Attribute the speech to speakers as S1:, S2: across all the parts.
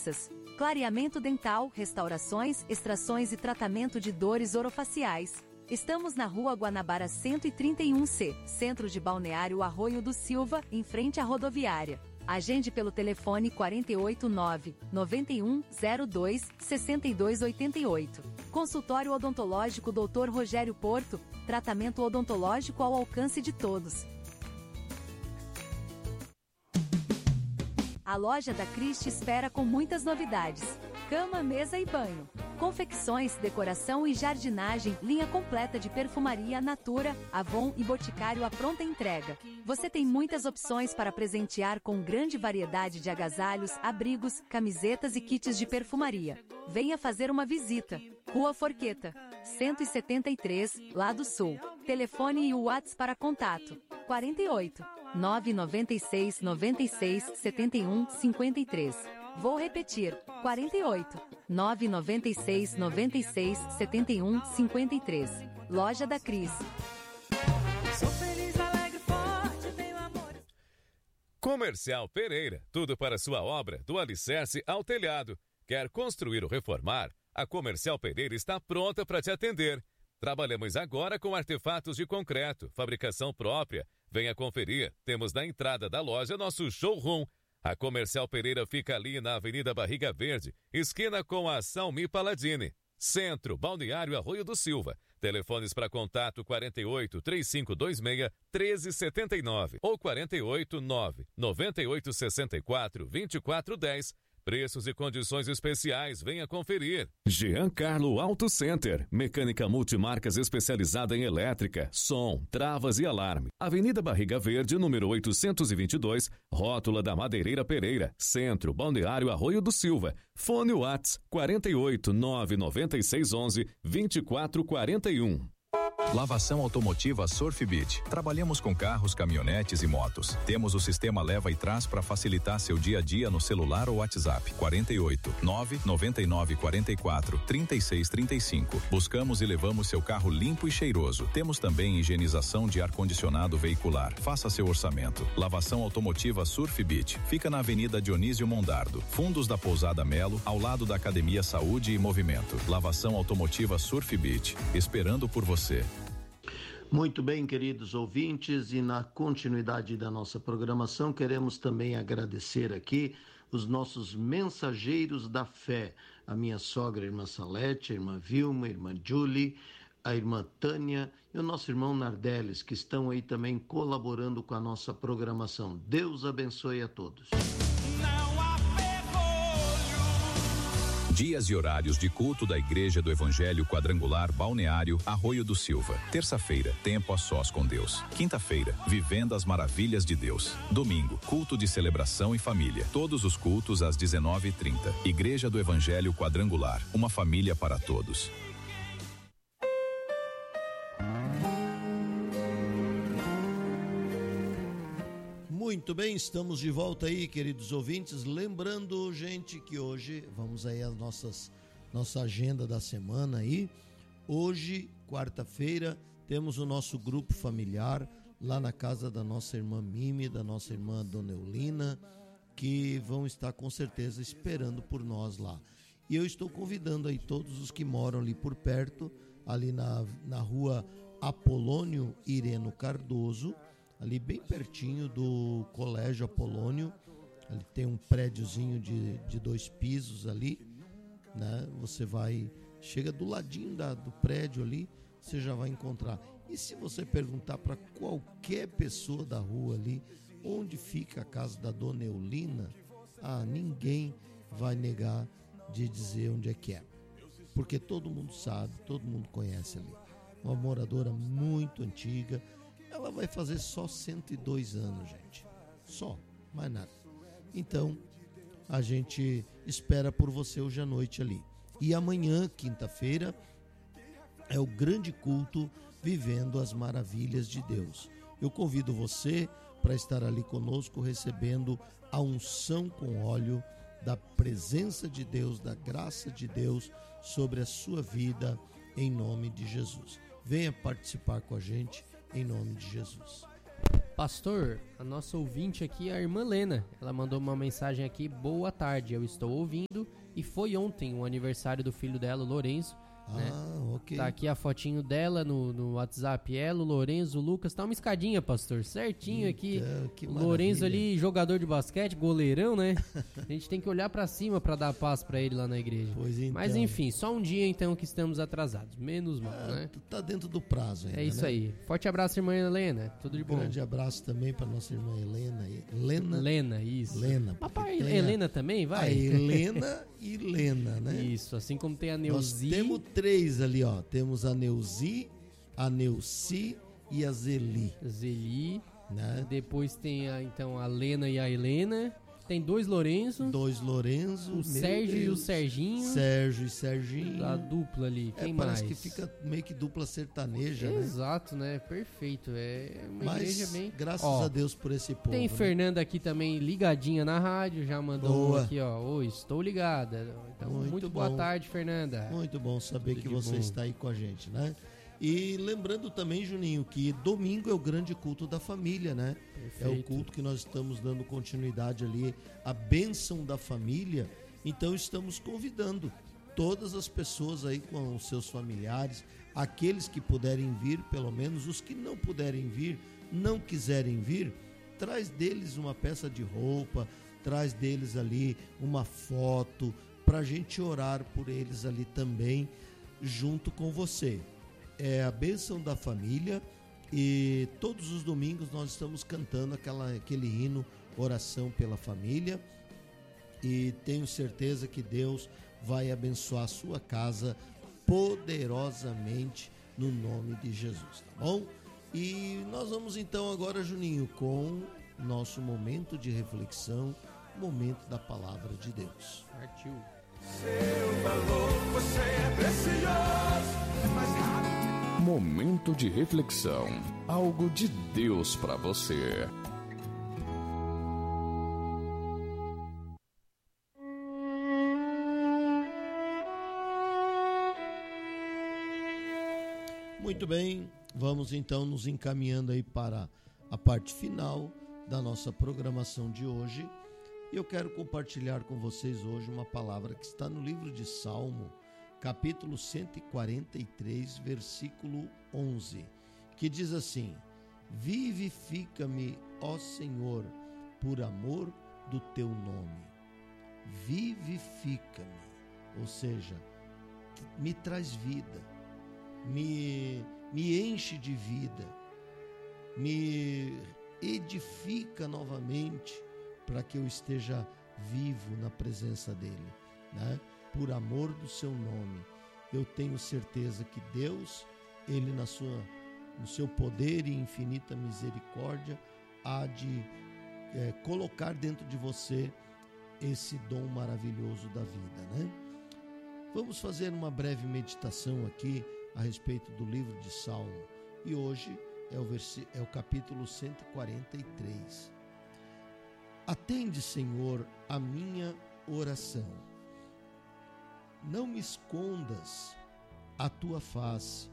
S1: postiças, clareamento dental, restaurações, extrações e tratamento de dores orofaciais. Estamos na Rua Guanabara 131C, Centro de Balneário Arroio do Silva, em frente à rodoviária. Agende pelo telefone 489-9102-6288. Consultório Odontológico Dr. Rogério Porto, tratamento odontológico ao alcance de todos. A loja da Christie espera com muitas novidades. Cama, mesa e banho. Confecções, decoração e jardinagem, linha completa de perfumaria Natura, Avon e Boticário à pronta entrega. Você tem muitas opções para presentear com grande variedade de agasalhos, abrigos, camisetas e kits de perfumaria. Venha fazer uma visita. Rua Forqueta, 173, Lado Sul. Telefone e WhatsApp para contato: 48 996 96 71 53. Vou repetir: 48 996 96 71 53. Loja da Cris.
S2: Sou feliz, alegre, forte, tenho amor.
S3: Comercial Pereira, tudo para sua obra, do alicerce ao telhado. Quer construir ou reformar? A Comercial Pereira está pronta para te atender. Trabalhamos agora com artefatos de concreto, fabricação própria. Venha conferir. Temos na entrada da loja nosso showroom. A Comercial Pereira fica ali na Avenida Barriga Verde, esquina com a Salmi Paladini. Centro, Balneário Arroio do Silva. Telefones para contato 48 3526 1379 ou 48 9 98 64 2410. Preços e condições especiais, venha conferir. Giancarlo Auto Center, mecânica multimarcas especializada em elétrica, som, travas e alarme. Avenida Barriga Verde, número 822, Rótula da Madeireira Pereira, Centro, Balneário Arroio do Silva. Fone Whats 48 996 11 2441.
S4: Lavação automotiva Surfbit. Trabalhamos com carros, caminhonetes e motos. Temos o sistema leva e traz para facilitar seu dia a dia no celular ou WhatsApp. 48 999 44 36 35. Buscamos e levamos seu carro limpo e cheiroso. Temos também higienização de ar-condicionado veicular. Faça seu orçamento. Lavação automotiva Surfbit. Fica na Avenida Dionísio Mondardo, fundos da Pousada Melo, ao lado da Academia Saúde e Movimento. Lavação automotiva Surfbit. Esperando por você.
S5: Muito bem, queridos ouvintes, e na continuidade da nossa programação, queremos também agradecer aqui os nossos mensageiros da fé, a minha sogra, a irmã Salete, a irmã Vilma, a irmã Julie, a irmã Tânia e o nosso irmão Nardeles, que estão aí também colaborando com a nossa programação. Deus abençoe a todos.
S4: Dias e horários de culto da Igreja do Evangelho Quadrangular Balneário Arroio do Silva. Terça-feira, tempo a sós com Deus. Quinta-feira, vivendo as maravilhas de Deus. Domingo, culto de celebração e família. Todos os cultos às 19h30. Igreja do Evangelho Quadrangular, uma família para todos.
S5: Muito bem, estamos de volta aí, queridos ouvintes. Lembrando, gente, que hoje, vamos aí às nossa agenda da semana aí. Hoje, quarta-feira, temos o nosso grupo familiar lá na casa da nossa irmã Mimi, da nossa irmã Dona Eulina, que vão estar com certeza esperando por nós lá. E eu estou convidando aí todos os que moram ali por perto, ali na rua Apolônio Ireno Cardoso, ali bem pertinho do Colégio Apolônio. Ali tem um prédiozinho de 2 pisos ali, né? Você chega do ladinho do prédio ali, você já vai encontrar. E se você perguntar para qualquer pessoa da rua ali, onde fica a casa da Dona Eulina, ninguém vai negar de dizer onde é que é. Porque todo mundo sabe, todo mundo conhece ali. Uma moradora muito antiga. Ela vai fazer só 102 anos, gente. Só, mais nada. Então, a gente espera por você hoje à noite ali. E amanhã, quinta-feira, é o grande culto Vivendo as Maravilhas de Deus. Eu convido você para estar ali conosco, recebendo a unção com óleo da presença de Deus, da graça de Deus sobre a sua vida, em nome de Jesus. Venha participar com a gente, em nome de Jesus.
S6: Pastor, a nossa ouvinte aqui é a irmã Lena. Ela mandou uma mensagem aqui: boa tarde, eu estou ouvindo. E foi ontem o aniversário do filho dela, o Lourenço. Né?
S5: Ok.
S6: Tá aqui a fotinho dela no WhatsApp. Ela, o Lourenço, o Lucas. Tá uma escadinha, pastor. Certinho aqui.
S5: Que
S6: o Lourenço
S5: maravilha.
S6: ali, jogador de basquete, goleirão, né? A gente tem que olhar pra cima pra dar paz pra ele lá na igreja.
S5: Pois então.
S6: Mas enfim, só um dia então que estamos atrasados. Menos mal, né?
S5: Tá dentro do prazo ainda,
S6: É isso
S5: né?
S6: aí. Forte abraço, irmã Helena. Tudo de bom.
S5: Grande abraço também para nossa irmã Helena.
S6: Lena, isso.
S5: Lena.
S6: Papai,
S5: porque tem
S6: Helena também,
S5: a
S6: vai?
S5: Helena e Lena, né?
S6: Isso, assim como tem a
S5: Nós
S6: Neuzi.
S5: temos 3 ali, ó. Temos a Neuzi, a Neuci e a Zeli,
S6: Zeli.
S5: né?
S6: Depois tem então a Lena e a Helena. Tem 2 Lourenço.
S5: 2 Lorenzo,
S6: O
S5: meu
S6: Sérgio e o
S5: Deus.
S6: Serginho.
S5: Sérgio e Serginho.
S6: A dupla ali. Quem
S5: parece
S6: mais?
S5: que fica meio que dupla sertaneja, né?
S6: Exato, né? Perfeito. É uma igreja
S5: Mas
S6: bem.
S5: graças
S6: Ó,
S5: a Deus por esse povo.
S6: Tem
S5: né?
S6: Fernanda aqui também ligadinha na rádio, já mandou
S5: Boa.
S6: aqui, ó. Oi, estou ligada. Então,
S5: Muito
S6: muito boa
S5: bom.
S6: tarde, Fernanda.
S5: Muito bom saber
S6: Tudo
S5: que
S6: de
S5: você
S6: bom.
S5: está aí com a gente, né? E lembrando também, Juninho, que domingo é o grande culto da família, né? É o
S6: Perfeito.
S5: culto que nós estamos dando continuidade ali, a bênção da família. Então estamos convidando todas as pessoas aí com os seus familiares, aqueles que puderem vir, pelo menos os que não puderem vir, não quiserem vir, traz deles uma peça de roupa, traz deles ali uma foto, para a gente orar por eles ali também, junto com você. É a bênção da família e todos os domingos nós estamos cantando aquele hino, oração pela família, e tenho certeza que Deus vai abençoar a sua casa poderosamente no nome de Jesus, tá bom? E nós vamos então agora, Juninho, com nosso momento de reflexão, momento da palavra de Deus.
S6: Partiu.
S7: Momento de reflexão. Algo de Deus para você.
S5: Muito bem, vamos então nos encaminhando aí para a parte final da nossa programação de hoje. E eu quero compartilhar com vocês hoje uma palavra que está no livro de Salmo, capítulo 143, versículo 11, que diz assim: vivifica-me, ó Senhor, por amor do teu nome. Vivifica-me, ou seja, me traz vida, me enche de vida, me edifica novamente para que eu esteja vivo na presença dele, né? Por amor do seu nome. Eu tenho certeza que Deus, ele no seu poder e infinita misericórdia, há de colocar dentro de você esse dom maravilhoso da vida, né? Vamos fazer uma breve meditação aqui a respeito do livro de Salmo. E hoje é o capítulo 143. Atende, Senhor, a minha oração. Não me escondas a tua face.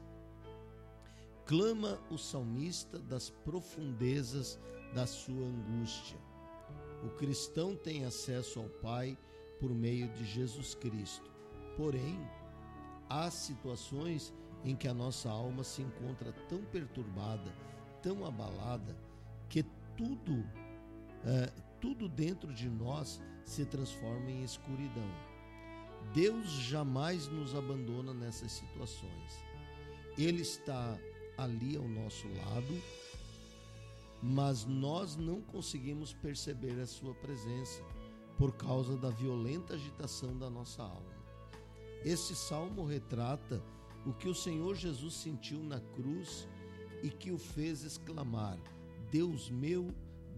S5: Clama o salmista das profundezas da sua angústia. O cristão tem acesso ao Pai por meio de Jesus Cristo. Porém, há situações em que a nossa alma se encontra tão perturbada, tão abalada, que tudo dentro de nós se transforma em escuridão. Deus jamais nos abandona nessas situações. Ele está ali ao nosso lado, mas nós não conseguimos perceber a sua presença por causa da violenta agitação da nossa alma. Este salmo retrata o que o Senhor Jesus sentiu na cruz e que o fez exclamar: Deus meu,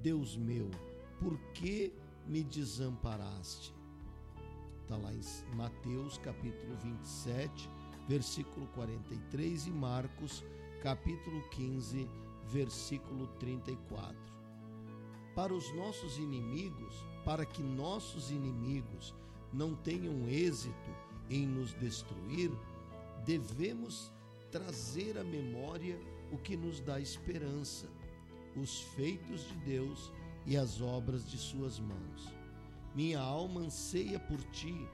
S5: por que me desamparaste? Está lá em Mateus capítulo 27, versículo 43 e Marcos capítulo 15, versículo 34. Para que nossos inimigos não tenham êxito em nos destruir, devemos trazer à memória o que nos dá esperança, os feitos de Deus e as obras de suas mãos. Minha alma anseia por ti,